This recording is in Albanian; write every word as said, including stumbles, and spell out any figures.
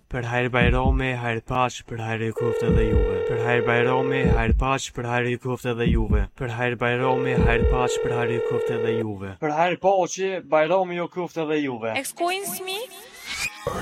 Për hajër Bajrami, hajër paqë, për hajër koft edhe juve. Për hajër Bajrami, hajër paqë, për hajër koft edhe juve. Për hajër Bajrami, hajër paqë, për hajër koft edhe juve. Për hajër paqë, Bajrami ju koft edhe juve. Excuse me?